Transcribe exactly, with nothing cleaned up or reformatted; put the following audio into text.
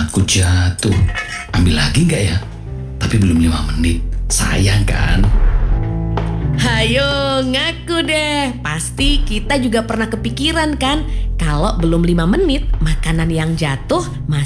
aku jatuh. Ambil lagi nggak ya? Tapi belum lima menit. Sayang kan? Hayo ngaku deh, pasti kita juga pernah kepikiran kan kalau belum lima menit makanan yang jatuh masih